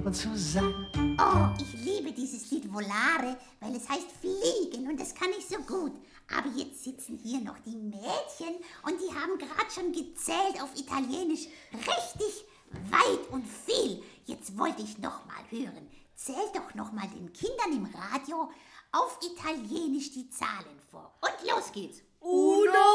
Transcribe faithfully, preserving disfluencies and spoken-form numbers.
und Susanne. Oh, ich liebe dieses Lied Volare, weil es heißt fliegen und das kann ich so gut. Aber jetzt sitzen hier noch die Mädchen und die haben gerade schon gezählt auf Italienisch richtig weit und viel. Jetzt wollte ich noch mal hören. Zählt doch noch mal den Kindern im Radio auf Italienisch die Zahlen vor. Und los geht's. Uno,